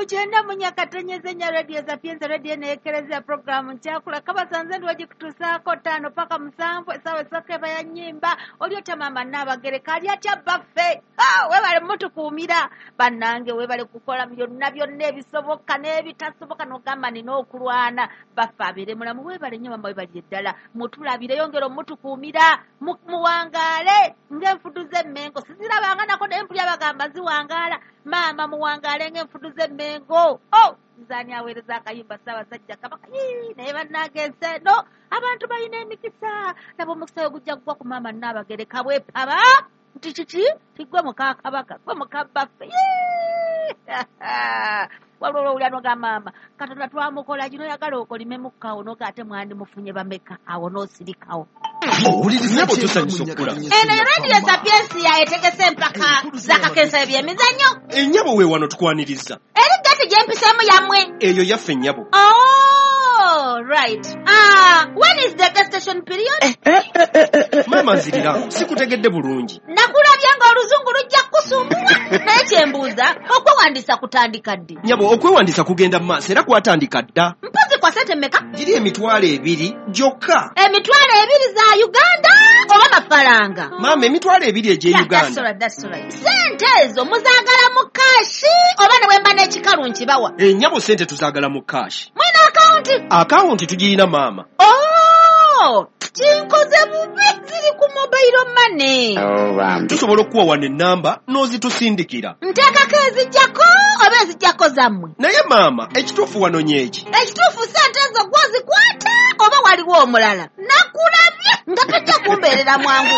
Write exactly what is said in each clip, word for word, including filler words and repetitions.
Muchenda munyakatenyeze nya radio za pienza radio neekereza programu nchakula kaba sanzeni wajikutusako tano paka musanvu esawe soke baya nyimba oliota mama nabagere kali atya baffe ah webale mutu kuumira banange webale kukola byonna byonna ebisoboka n'ebitasoboka n'ogamba nina okulwana baffe abere mulamu webale nnyo mama webale ddala mutulabire yongero mutu kuumira muwangale ng'enfudu z'emmengo sizirabanga nako n'empulya bagamba ziwangala mama muwangale ng'enfudu z'emmengo oh nzani aweereza akayimba Ssaabasajja Kabaka naye bannageze no abantu balina emikisa nabo omukisa ogujja kugwa ku maama Nnaabagere kabwepaba nti kiki tigwe muka Kabaka gwe muka baffe walolo ulyano ga mama Katonda twamukola kino yagala okolime mukkawo nogate mwandi mufunye bameka awo n'osirikawo Ulizinabo tusanyisokula. Eno radio Sapiensi ya etegese mpaka zakakensa ebyemizannyo. Ennyabo we wano tukwaniriza. Eri gati gyempisemu yamwe. Eyo yaffe ennyabo. Oh, right. Ah, when is the gas station period? Mama nzirira, sikutegedde bulungi. Nakulabye nga oluzungu lujja kusumbula. Naye kyembuuza, okwewandiisa kutandika ddi? Nyabo, okwewandiisa kugenda mu maaso era kwatandika dda. Mpozi kwa sente mmeka? Giri emitwalo ebiri gyokka. Emitwalo ebiri za Uganda oba mafaranga? Mama, emitwalo ebiri egye Uganda. That's right, that's right. Sente ezo muzaagala mu kashi oba ne bwemba n'ekikalu nkibawa? Ennyabo sente tuzaagala mu kashi. Mwina akawunti? Akawunti tugirina mama. Oh! Kinkoze bubi ziri ku mobile money. Oh, um. Tusobola okuwa wano ennamba n'ozitusindikira. Nteekako ezijjako oba ezijjako zammwe? Naye mama, ekituufu wano nyeki. Ekituufu sente ezo gwozikwata oba waliwo omulala? Nakulabye nga tajja kumbeerera mwangu.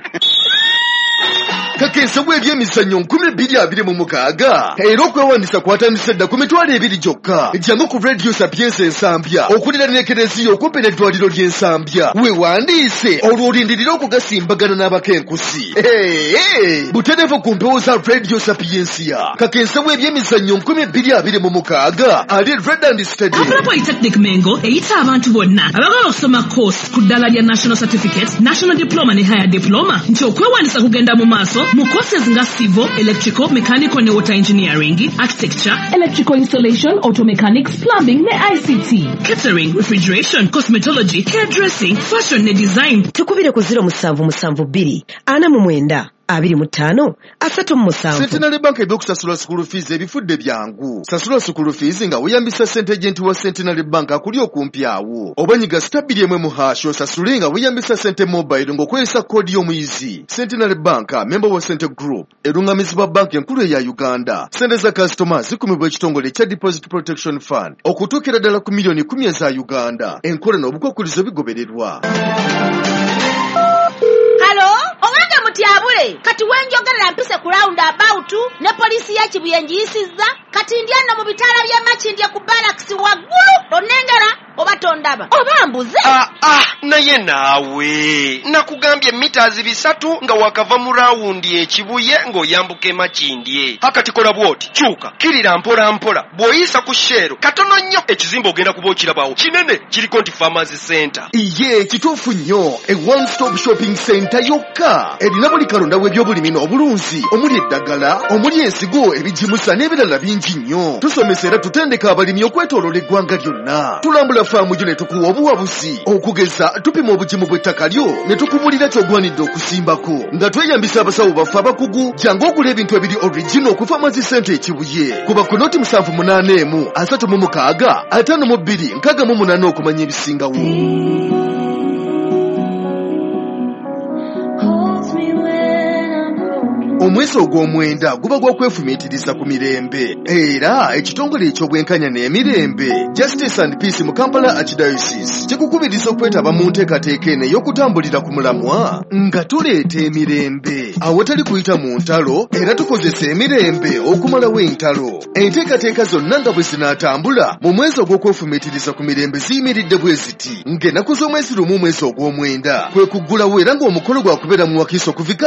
Kakensa bw'ebyemizannyo nkumi bbiri abiri mu mukaaga era okwewandiisa kwatandise dda ku mitwalo ebiri gyokka. Jjangu ku Radio Sapiensi Ensambya okulira n'ekereziya okumpi n'eddwaliro ly'Ensambya. Weewandiise olwo olindirira okugasimbagana n'abakenkusi. Butereevu ku mpewo za Radio Sapiensiya. Kakensa bw'ebyemizannyo nkumi bbiri abiri mu mukaaga ali Red and Stadium. Kampala Polytechnic Mengo eyita abantu bonna abagala okusoma course ku ddala lya National Certificate, National Diploma ne Higher Diploma nti okwewandiisa kugenda mu maaso mu courses nga civil, electrical, mechanical ne water engineering, architecture, electrical installation, auto mechanics, plumbing ne I C T, catering, refrigeration, cosmetology, hairdressing, fashion ne design. Tukubire ku zero musanvu musanvu bbiri ana mu mwenda abiri mu ttaano asatu mu musanvu. Centenary Bank ebyokusasula school fees ebifudde byangu. Sasula school fees nga weeyambisa ssente agenti wa Centenary Bank akuli okumpi awo. Obanyiga stabili emwe mu hash osasule nga weeyambisa ssente mobile ng'okozesa koodi y'omuyizi. Centenary Bank member wa Ssente Group erungamizibwa banka enkulu eya Uganda. Ssente za customers zikumibwa ekitongole ekya Deposit Protection Fund okutuukira ddala ku miliyoni kumi eza Uganda. Enkola n'obukwakkulizo bigobererwa. Halo, owange mutyabule kati wenjogerera mpise ku round about ne poliisi ya Kibuye njiyisizza kati ndyano mu bitaala bya Makindye ku barracks waggulu onengera oba tondaba oba mbuze. Ah, ah, naye naawe nakugambye mitaazi bisatu nga wakava mu rawundi ekibuye ng'oyambuka e Makindye. Hakati kola bwoti kyuka kirira mpola mpola bw'oyisa ku shero katono nnyo ekizimba ogenda kuba okirabawo kinene kiriko nti Farmers Center. Iye kituufu nnyo e one stop shopping center yokka erina buli kalonda w'ebyobulimi n'obulunzi omuli eddagala omuli ensigo ebijimusa n'ebirala bingi nnyo. Tusomesa era tutendeka abalimi okwetooloola eggwanga lyonna. Tulambula faamu gyo ne tukuwa obuwabuzi okugeza tupima obugimu bw'ettaka lyo ne tukubulira ky'ogwanidde okusimbako nga tweyambisa abasawo baffe abakugu. Jangu ogula ebintu ebiri original ku Farmers Center ekibuye kuba ku noti musanvu munaana emu asatu mu mukaaga ataano mu bbiri nkaaga mu munaana okumanya ebisingawo. Omwezi ogw'omwenda guba gw'okwefumiitiriza ku mirembe era ekitongole eky'obwenkanya n'emirembe Justice and Peace mu Kampala Archdiocese kikukubiriza okwetaba mu nteekateeka eno ey'okutambulira ku mulamwa nga tuleeta emirembe awatali kuyita mu ntalo era tukozesa emirembe okumalawo entalo. Enteekateeka zonna nga bwe zinaatambula mu mwezi ogw'okwefumiitiriza ku mirembe ziyimiridde bwe ziti ng'ennaku z'omwezi lumu omwezi ogw'omwenda kwe kuggulawo era ng'omukolo gwakubeera mu Wakiso kuvika